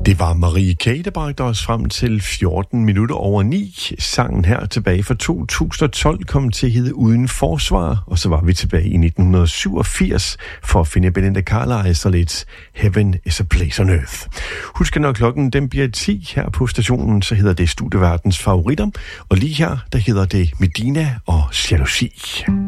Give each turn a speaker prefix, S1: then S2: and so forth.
S1: Det var Marie K., der bragte os frem til 14 minutter over 9. Sangen her tilbage fra 2012 kom til at hedde Uden Forsvar, og så var vi tilbage i 1987 for at finde Belinda Carlisle og lidt Heaven is a Place on Earth. Husk, når klokken den bliver 10 her på stationen, så hedder det Studieverdens Favoritter, og lige her, der hedder det Medina og Jalousi.